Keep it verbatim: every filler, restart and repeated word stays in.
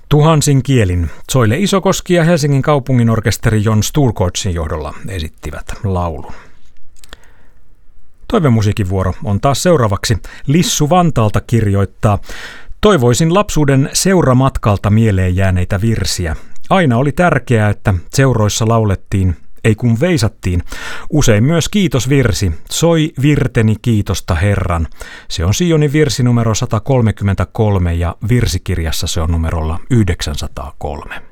Tuhansin kielin Soile Isokoski ja Helsingin kaupunginorkesteri Jon Sturkortsin johdolla esittivät laulun. Toivemusiikin vuoro on taas seuraavaksi. Lissu Vantaalta kirjoittaa: toivoisin lapsuuden seuramatkalta mieleen jääneitä virsiä. Aina oli tärkeää, että seuroissa laulettiin, ei kun veisattiin. Usein myös kiitosvirsi. Soi virteni kiitosta Herran. Se on Sionin virsi numero sata kolmekymmentäkolme ja virsikirjassa se on numerolla yhdeksänsataakolme.